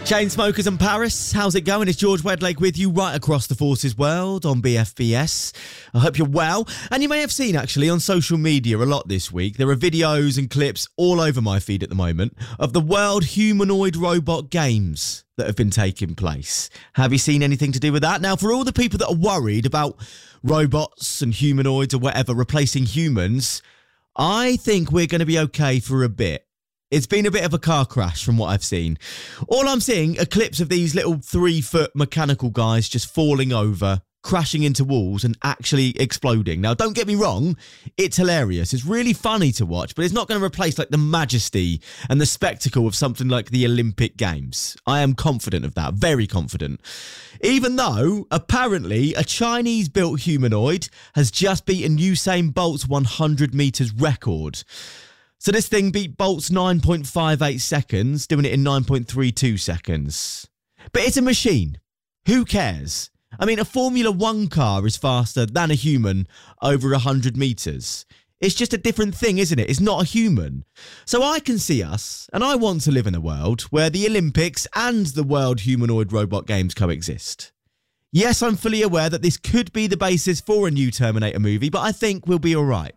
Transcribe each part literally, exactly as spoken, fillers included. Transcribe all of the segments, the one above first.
Chainsmokers and Paris, how's it going? It's George Wedlake with you right across the Forces world on B F B S. I hope you're well. And you may have seen, actually, on social media a lot this week, there are videos and clips all over my feed at the moment of the World Humanoid Robot Games that have been taking place. Have you seen anything to do with that? Now, for all the people that are worried about robots and humanoids or whatever replacing humans, I think we're going to be okay for a bit. It's been a bit of a car crash from what I've seen. All I'm seeing are clips of these little three-foot mechanical guys just falling over, crashing into walls and actually exploding. Now, don't get me wrong, it's hilarious. It's really funny to watch, but it's not going to replace like the majesty and the spectacle of something like the Olympic Games. I am confident of that, very confident. Even though, apparently, a Chinese-built humanoid has just beaten Usain Bolt's one hundred metres record. So this thing beat Bolt's nine point five eight seconds, doing it in nine point three two seconds. But it's a machine. Who cares? I mean, a Formula One car is faster than a human over one hundred metres. It's just a different thing, isn't it? It's not a human. So I can see us, and I want to live in a world where the Olympics and the World Humanoid Robot Games coexist. Yes, I'm fully aware that this could be the basis for a new Terminator movie, but I think we'll be all right.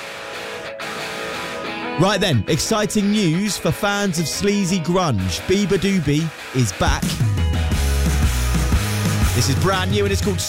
Right then, exciting news for fans of sleazy grunge. Beabadoobee is back. This is brand new and it's called